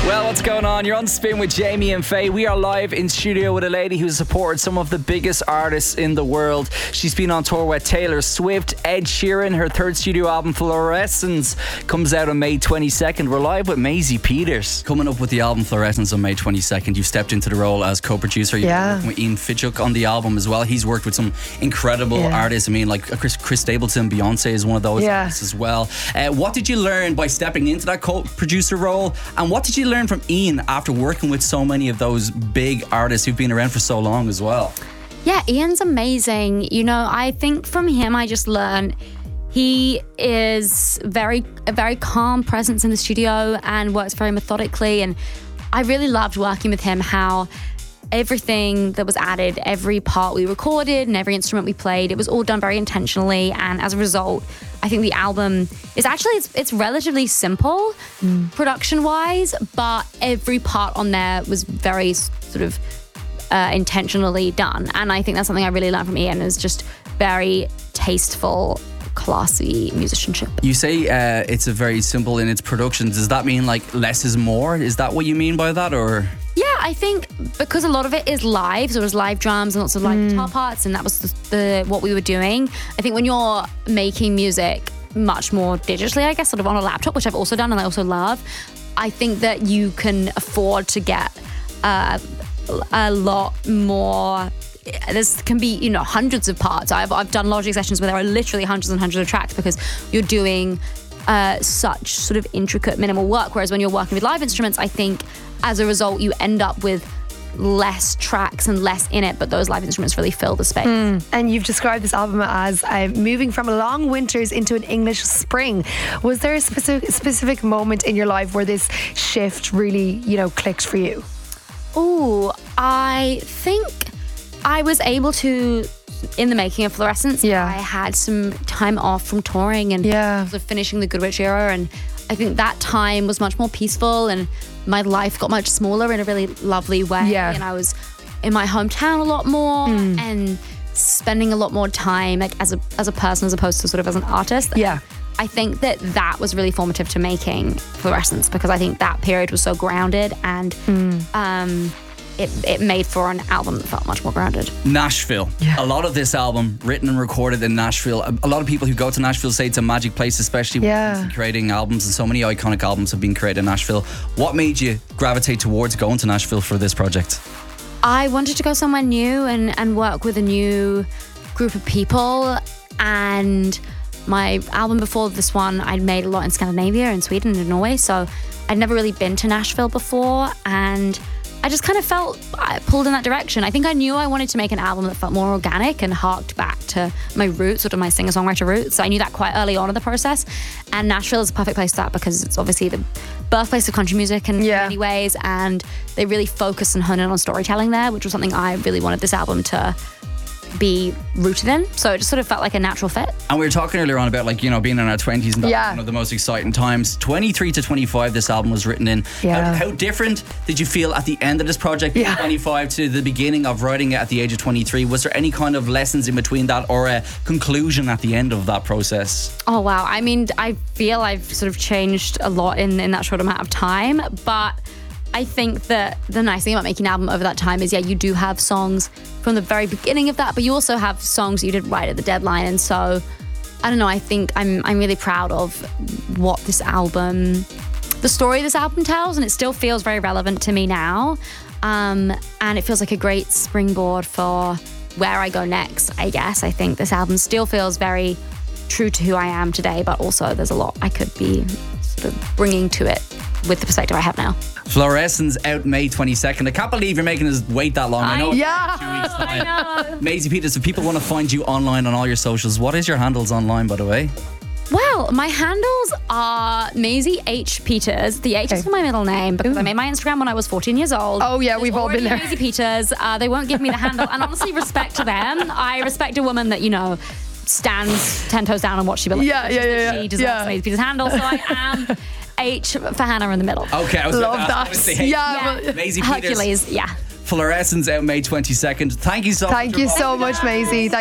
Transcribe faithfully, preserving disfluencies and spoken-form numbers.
Well, what's going on? You're on Spin with Jamie and Faye. We are live in studio with a lady who's supported some of the biggest artists in the world. She's been on tour with Taylor Swift, Ed Sheeran. Her third studio album, Fluorescence, comes out on May twenty-second. We're live with Maisie Peters. Coming up with the album Fluorescence on May twenty-second, you've stepped into the role as co-producer. You've yeah. been working with Ian Fitchuk on the album as well. He's worked with some incredible yeah. artists. I mean, like Chris, Chris Stapleton, Beyonce is one of those yeah. artists as well. Uh, what did you learn by stepping into that co-producer role? And what did you learn from Ian after working with so many of those big artists who've been around for so long as well? Yeah, Ian's amazing. You know, I think from him I just learned he is very a very calm presence in the studio and works very methodically, and I really loved working with him. How everything that was added, every part we recorded and every instrument we played, it was all done very intentionally, and as a result I think the album is actually it's, it's relatively simple mm. production wise, but every part on there was very sort of uh, intentionally done, and I think that's something I really learned from Ian, is just very tasteful, classy musicianship. You say uh, it's a very simple in its production. Does that mean like less is more? Is that what you mean by that, or? Yeah, I think because a lot of it is live, so it was live drums and lots of live mm. guitar parts, and that was the, the what we were doing. I think when you're making music much more digitally, I guess, sort of on a laptop, which I've also done and I also love, I think that you can afford to get uh, a lot more. This can be, you know, hundreds of parts. I've, I've done Logic sessions where there are literally hundreds and hundreds of tracks because you're doing uh, such sort of intricate minimal work. Whereas when you're working with live instruments, I think as a result you end up with less tracks and less in it, but those live instruments really fill the space. Mm. And you've described this album as uh, moving from long winters into an English spring. Was there a specific, specific moment in your life where this shift really, you know, clicked for you? Oh, I think I was able to, in the making of Fluorescence, yeah. I had some time off from touring and yeah. sort of finishing the Good Witch era, and I think that time was much more peaceful and my life got much smaller in a really lovely way. Yeah. And I was in my hometown a lot more mm. and spending a lot more time like as a as a person as opposed to sort of as an artist. Yeah. I think that that was really formative to making Fluorescence, because I think that period was so grounded, and mm. um, it, it made for an album that felt much more grounded. Nashville. Yeah. A lot of this album written and recorded in Nashville. A, a lot of people who go to Nashville say it's a magic place, especially yeah. when creating albums, and so many iconic albums have been created in Nashville. What made you gravitate towards going to Nashville for this project? I wanted to go somewhere new and, and work with a new group of people, and my album before this one I'd made a lot in Scandinavia and Sweden and Norway, so I'd never really been to Nashville before, and I just kind of felt pulled in that direction. I think I knew I wanted to make an album that felt more organic and harked back to my roots, sort of my singer-songwriter roots. So I knew that quite early on in the process. And Nashville is a perfect place for that, because it's obviously the birthplace of country music in yeah. many ways. And they really focus and hone in on storytelling there, which was something I really wanted this album to be rooted in. So it just sort of felt like a natural fit. And we were talking earlier on about, like, you know, being in our twenties and that's yeah. one of the most exciting times. twenty-three to twenty-five this album was written in. Yeah. How, how different did you feel at the end of this project, yeah. twenty-five, to the beginning of writing it at the age of twenty-three? Was there any kind of lessons in between that, or a conclusion at the end of that process? Oh wow, I mean, I feel I've sort of changed a lot in, in that short amount of time, but I think that the nice thing about making an album over that time is, yeah, you do have songs from the very beginning of that, but you also have songs you did right at the deadline. And so, I don't know, I think I'm I'm really proud of what this album, the story this album tells, and it still feels very relevant to me now. Um, and it feels like a great springboard for where I go next, I guess. I think this album still feels very true to who I am today, but also there's a lot I could be sort of bringing to it with the perspective I have now. Fluorescence out May twenty-second. I can't believe you're making us wait that long. I, I know it's yeah. two weeks time. I know. Maisie Peters, if people want to find you online on all your socials, what is your handles online, by the way? Well, my handles are Maisie H. Peters. The H okay. is for my middle name, because Ooh. I made my Instagram when I was fourteen years old. Oh yeah, There's we've all been there. Maisie Peters. Uh, they won't give me the handle, and honestly, respect to them. I respect a woman that, you know, stands ten toes down and what she believes. Yeah, yeah, yeah, yeah. She deserves yeah. Maisie Peters' handle, so I am H for Hannah in the middle. Okay, I was Love I that. was gonna say, hey, Yeah, Yeah. Maisie Peters. Hercules, yeah. Fluorescence out May twenty-second. Thank you so Thank much. you so much, Maisie.